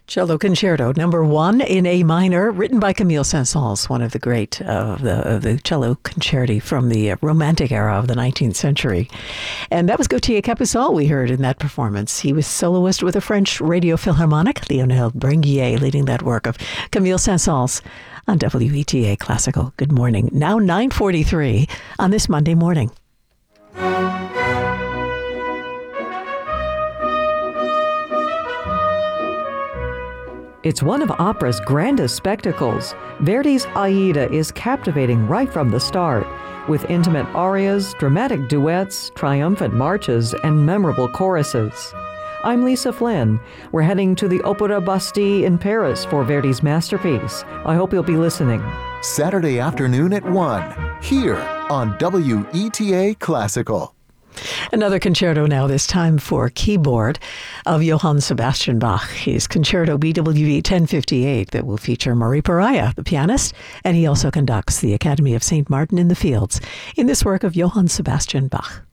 Cello Concerto, number 1 in A minor, written by Camille Saint-Saëns, one of the great of the cello concerti from the Romantic era of the 19th century. And that was Gauthier Capuçon we heard in that performance. He was soloist with the French Radio Philharmonic, Lionel Bringuier leading that work of Camille Saint-Saëns on WETA Classical. Good morning. Now 9:43 on this Monday morning. It's one of opera's grandest spectacles. Verdi's Aida is captivating right from the start, with intimate arias, dramatic duets, triumphant marches, and memorable choruses. I'm Lisa Flynn. We're heading to the Opéra Bastille in Paris for Verdi's masterpiece. I hope you'll be listening. Saturday afternoon at 1, here on WETA Classical. Another concerto now, this time for keyboard, of Johann Sebastian Bach. His Concerto BWV 1058 that will feature Marie Pariah, the pianist, and he also conducts the Academy of St. Martin in the Fields in this work of Johann Sebastian Bach.